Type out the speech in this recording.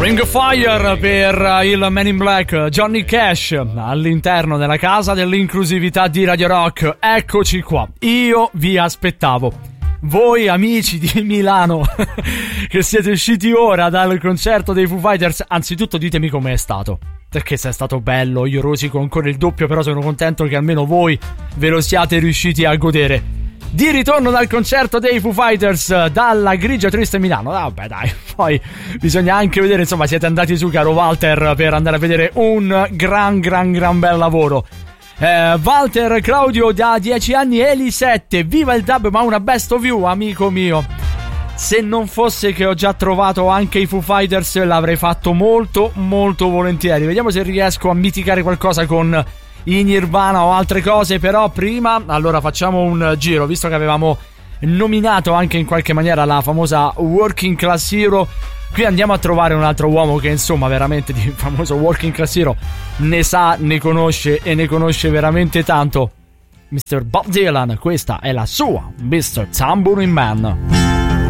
Ring of Fire per il Man in Black, Johnny Cash, all'interno della casa dell'inclusività di Radio Rock. Eccoci qua, io vi aspettavo. Voi amici di Milano che siete usciti ora dal concerto dei Foo Fighters, anzitutto ditemi com'è stato, perché se è stato bello io rosico ancora il doppio, però sono contento che almeno voi ve lo siate riusciti a godere. Di ritorno dal concerto dei Foo Fighters dalla grigia triste Milano. Vabbè dai, poi bisogna anche vedere, insomma siete andati su caro Walter per andare a vedere un gran bel lavoro. Walter Claudio da 10 anni, Eli 7, viva il dub ma una best of you amico mio. Se non fosse che ho già trovato anche i Foo Fighters l'avrei fatto molto volentieri. Vediamo se riesco a mitigare qualcosa con i Nirvana o altre cose, però prima allora facciamo un giro, visto che avevamo nominato anche in qualche maniera la famosa Working Class Hero. Qui andiamo a trovare un altro uomo che insomma veramente di famoso Working Class Hero ne sa, ne conosce e ne conosce veramente tanto. Mr. Bob Dylan, questa è la sua Mr. Tambourine Man.